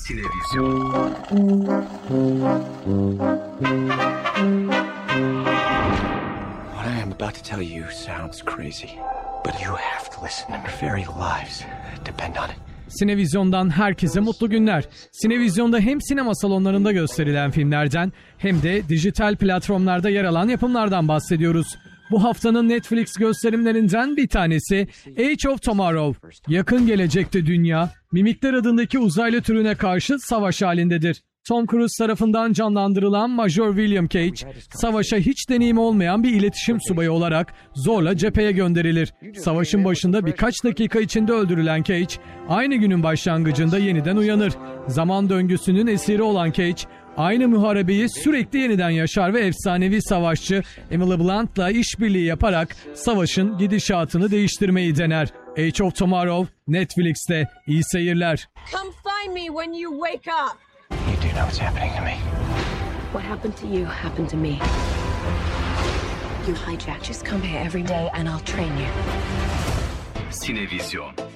Sinevizyon. What I am about to tell you sounds crazy, but you have to listen. Your very lives depend on it. Sinevizyon'dan herkese mutlu günler. Sinevizyon'da hem sinema salonlarında gösterilen filmlerden hem de dijital platformlarda yer alan yapımlardan bahsediyoruz. Bu haftanın Netflix gösterimlerinden bir tanesi Age of Tomorrow. Yakın gelecekte dünya, mimikler adındaki uzaylı türüne karşı savaş halindedir. Tom Cruise tarafından canlandırılan Major William Cage, savaşa hiç deneyimi olmayan bir iletişim subayı olarak zorla cepheye gönderilir. Savaşın başında birkaç dakika içinde öldürülen Cage, aynı günün başlangıcında yeniden uyanır. Zaman döngüsünün esiri olan Cage, aynı muharebeyi sürekli yeniden yaşar ve efsanevi savaşçı Emily Blunt'la işbirliği yaparak savaşın gidişatını değiştirmeyi dener. Age of Tomorrow, Netflix'te. İyi seyirler. Come find me when you wake up. You do know what's happening to me. What happened to you happened to me. You hijack. Just come here every day and I'll train you. Sinevizyon.